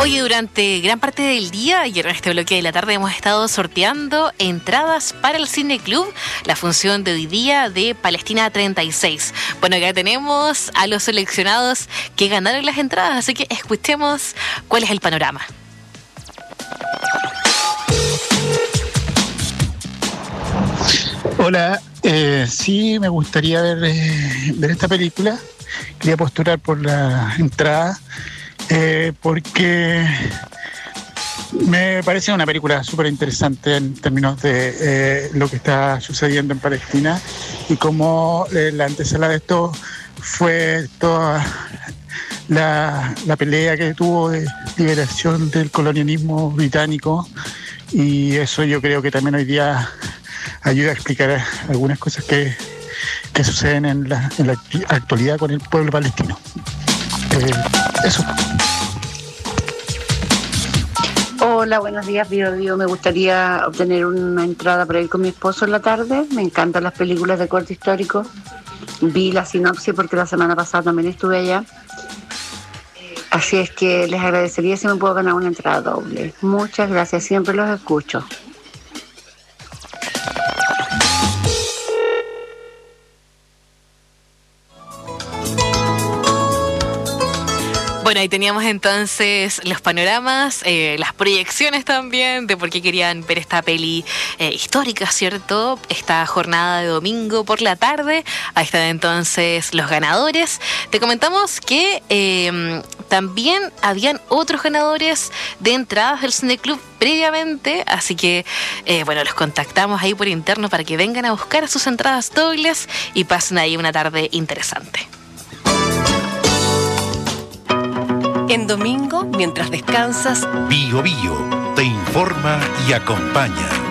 Hoy durante gran parte del día y en este bloque de la tarde hemos estado sorteando entradas para el Cine Club, la función de hoy día de Palestina 36. Bueno, acá tenemos a los seleccionados que ganaron las entradas, así que escuchemos cuál es el panorama. Hola, sí, me gustaría ver esta película. Quería postular por la entrada porque me parece una película súper interesante en términos de lo que está sucediendo en Palestina y cómo la antesala de esto fue toda la pelea que tuvo de liberación del colonialismo británico, y eso yo creo que también hoy día ayuda a explicar algunas cosas que suceden en la actualidad con el pueblo palestino. Eso. Hola, buenos días, Bio. Me gustaría obtener una entrada para ir con mi esposo en la tarde. Me encantan las películas de corte histórico. Vi la sinopsis porque la semana pasada también estuve allá. Así es que les agradecería si me puedo ganar una entrada doble. Muchas gracias, siempre los escucho. Bueno, ahí teníamos entonces los panoramas, las proyecciones también de por qué querían ver esta peli histórica, ¿cierto? Esta jornada de domingo por la tarde. Ahí están entonces los ganadores. Te comentamos que también habían otros ganadores de entradas del Cine Club previamente, así que bueno, los contactamos ahí por interno para que vengan a buscar sus entradas dobles y pasen ahí una tarde interesante. En domingo, mientras descansas, Bio Bio te informa y acompaña.